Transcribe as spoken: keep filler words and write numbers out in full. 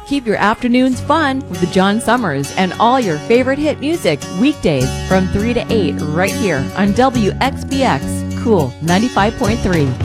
Keep your afternoons fun with the John Summers and all your favorite hit music weekdays from three to eight right here on W X B X Cool ninety-five point three.